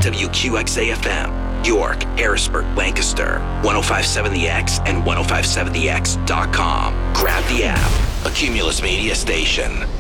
WQXA-FM, York, Harrisburg, Lancaster, 105.7 The X and 105.7thex.com. Grab the app. A Cumulus Media station.